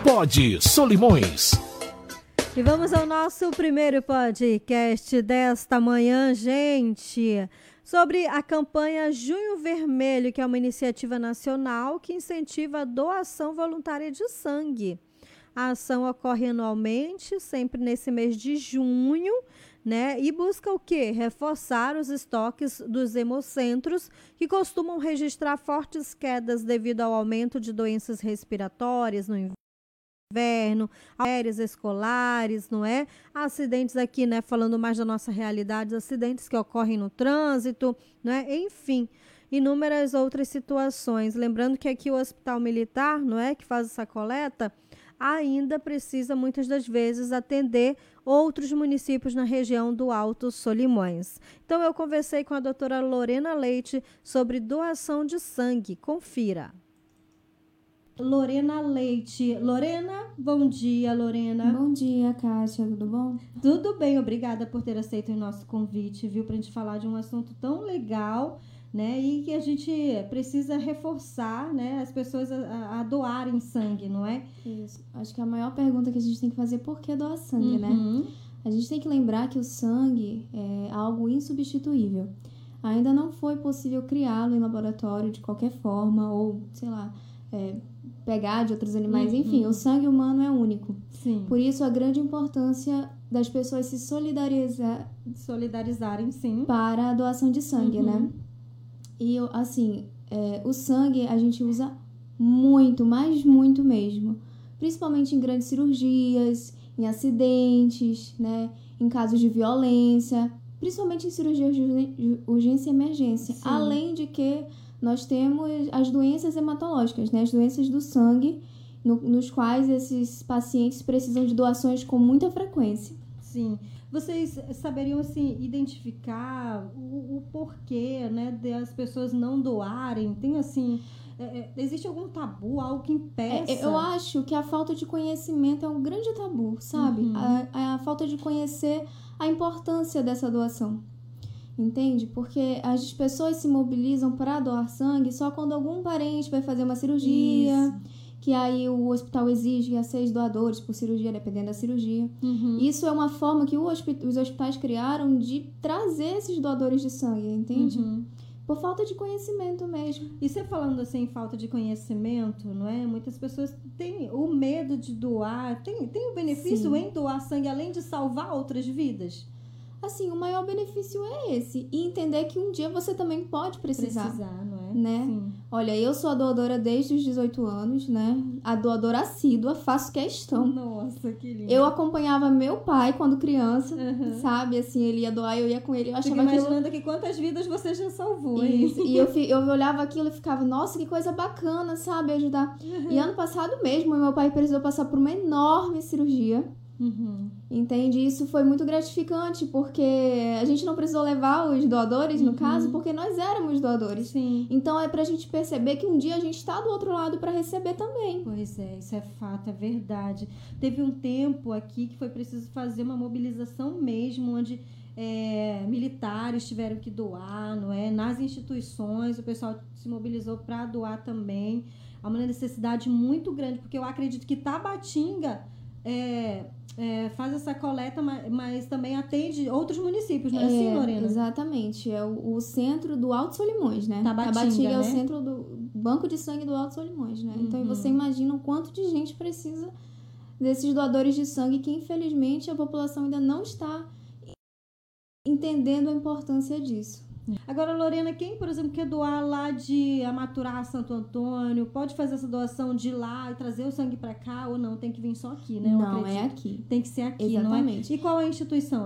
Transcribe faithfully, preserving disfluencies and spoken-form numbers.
Pod Solimões. E vamos ao nosso primeiro podcast desta manhã, gente, sobre a campanha Junho Vermelho, que é uma iniciativa nacional que incentiva a doação voluntária de sangue. A ação ocorre anualmente, sempre nesse mês de junho, né? E busca o quê? Reforçar os estoques dos hemocentros, que costumam registrar fortes quedas devido ao aumento de doenças respiratórias no inverno. inverno, férias escolares, não é? Acidentes aqui, né? Falando mais da nossa realidade, acidentes que ocorrem no trânsito, né? Enfim, inúmeras outras situações. Lembrando que aqui o Hospital Militar, não é? Que faz essa coleta, ainda precisa muitas das vezes atender outros municípios na região do Alto Solimões. Então eu conversei com a doutora Lorena Leite sobre doação de sangue. Confira. Lorena Leite. Lorena, bom dia, Lorena. Bom dia, Kátia, tudo bom? Tudo bem, obrigada por ter aceito o nosso convite, viu, pra gente falar de um assunto tão legal, né, e que a gente precisa reforçar, né, as pessoas a, a doarem sangue, não é? Isso, acho que a maior pergunta que a gente tem que fazer é por que doar sangue, Uhum. né? A gente tem que lembrar que o sangue é algo insubstituível. Ainda não foi possível criá-lo em laboratório de qualquer forma, ou, sei lá, é, pegar de outros animais, Uhum. enfim, o sangue humano é único. Sim. Por isso, a grande importância das pessoas se solidarizar Solidarizarem, sim. para a doação de sangue, Uhum. né? E, assim, é, o sangue a gente usa muito, mas muito mesmo. Principalmente em grandes cirurgias, em acidentes, né? Em casos de violência, principalmente em cirurgias de urgência e emergência. Sim. Além de que nós temos as doenças hematológicas, né? As doenças do sangue, no, nos quais esses pacientes precisam de doações com muita frequência. Sim. Vocês saberiam, assim, identificar o, o porquê, né, das pessoas não doarem? Tem, assim, é, é, existe algum tabu, algo que impeça? É, eu acho que a falta de conhecimento é um grande tabu, sabe? Uhum. A, a falta de conhecer a importância dessa doação. Entende? Porque as pessoas se mobilizam para doar sangue só quando algum parente vai fazer uma cirurgia, Isso. que aí o hospital exige a seis doadores por cirurgia, dependendo da cirurgia. Uhum. Isso é uma forma que o hospi- os hospitais criaram de trazer esses doadores de sangue, entende? Uhum. Por falta de conhecimento mesmo. E você falando assim, falta de conhecimento, não é? Muitas pessoas têm o medo de doar. Tem, tem o benefício Sim. em doar sangue, além de salvar outras vidas? Assim, o maior benefício é esse. E entender que um dia você também pode precisar. Precisar, não é? Né? Sim. Olha, eu sou a doadora desde os dezoito anos, né? A doadora assídua, faço questão. Nossa, que lindo. Eu acompanhava meu pai quando criança, Uhum. sabe? Assim, ele ia doar, eu ia com ele. Eu Fico achava imaginando aquilo... aqui quantas vidas você já salvou, hein? Isso. E eu, fi... eu olhava aquilo e ficava, nossa, que coisa bacana, sabe? Ajudar. Uhum. E ano passado mesmo, meu pai precisou passar por uma enorme cirurgia. Uhum. Entende? Isso foi muito gratificante, porque a gente não precisou levar os doadores, no uhum. caso, porque nós éramos doadores. Sim. Então é pra gente perceber que um dia a gente está do outro lado para receber também. Pois é, isso é fato, é verdade. Teve um tempo aqui que foi preciso fazer uma mobilização mesmo, onde é, militares tiveram que doar, não é? Nas instituições, o pessoal se mobilizou para doar também. Há uma necessidade muito grande, porque eu acredito que Tabatinga é, é, faz essa coleta, mas, mas também atende outros municípios, não é, é assim, Lorena? Exatamente, é o, o centro do Alto Solimões, né? Tabatinga, Tabatinga é né? o centro do banco de sangue do Alto Solimões, né? Uhum. Então você imagina o quanto de gente precisa desses doadores de sangue que infelizmente a população ainda não está entendendo a importância disso. Agora, Lorena, quem, por exemplo, quer doar lá de Amaturá, Santo Antônio, pode fazer essa doação de lá e trazer o sangue para cá ou não? Tem que vir só aqui, né? Eu não, acredito. é aqui. Tem que ser aqui, exatamente. Não é? E qual é a instituição?